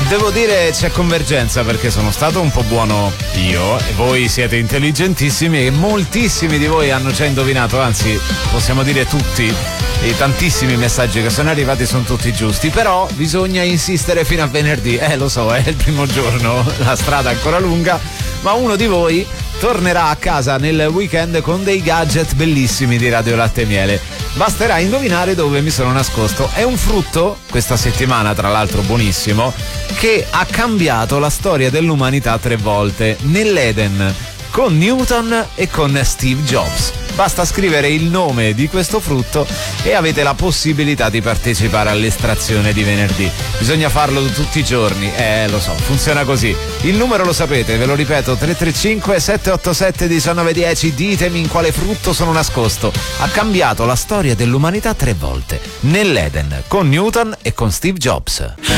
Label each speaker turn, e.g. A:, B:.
A: devo dire c'è convergenza, perché sono stato un po' buono io e voi siete intelligentissimi e moltissimi di voi hanno già indovinato, anzi possiamo dire tutti, e tantissimi messaggi che sono arrivati sono tutti giusti, però bisogna insistere fino a venerdì, lo so, è il primo giorno, la strada è ancora lunga, ma uno di voi tornerà a casa nel weekend con dei gadget bellissimi di Radio Latte e Miele. Basterà indovinare dove mi sono nascosto. È un frutto, questa settimana tra l'altro buonissimo, che ha cambiato la storia dell'umanità 3 volte, nell'Eden, con Newton e con Steve Jobs. Basta scrivere il nome di questo frutto e avete la possibilità di partecipare all'estrazione di venerdì. Bisogna farlo tutti i giorni, lo so, funziona così. Il numero lo sapete, ve lo ripeto, 335 787 1910. Ditemi in quale frutto sono nascosto. Ha cambiato la storia dell'umanità 3 volte, nell'Eden, con Newton e con Steve Jobs.